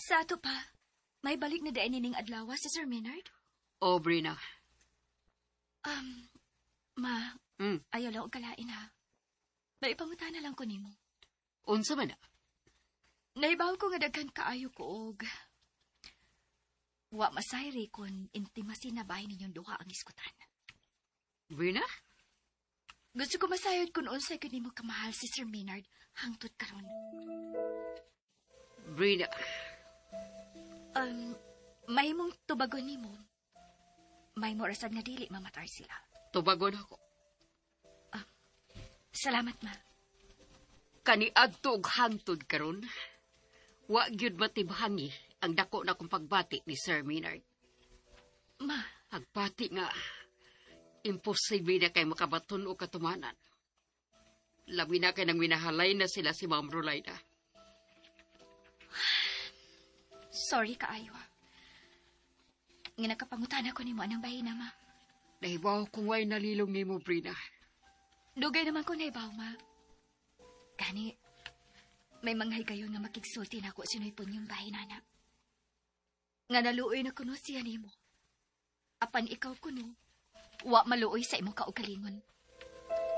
Sa ato pa, may balik na daan nining adlaw si Sir Maynard? O, Brina. Ma, ayaw lang og kalain ha. Naipangutana lang ko nimo. Unsa man na? Naibaw ko nga daghan kaayo ko og wa masayri kon intimacy na bahay ninyong duha ang iskutan. Brina? Gusto ko masayod kung unsay ko nimo kamahal si Sir Maynard hangtod karon. Brina. May mong tubagon nimo. May mo rasad nga dili mamatar sila. Tubagon ako. Salamat, ma. Kaniadto og hangtod karon. Wa gyud matibhangi ang dako na kong pagbati ni Sir Maynard. Ma, Agpati nga imposible na kay makabaton o katumanan. Labi na kay nang minahalay na sila si Ma'am Rolayda. sorry kaayo. Nga nakapangutana ko nimo anang bahina, ma. Nahibaw kung way nalilong ni mo, Brina. Dugay naman ko naibaw, ma. Gani, may manghay kayo nga makigsulti na ako sinoy po niyong bahay, nana. Nga naluoy na kuno siya nimo. Apan ikaw kuno, wa maluoy sa imong kaugalingon.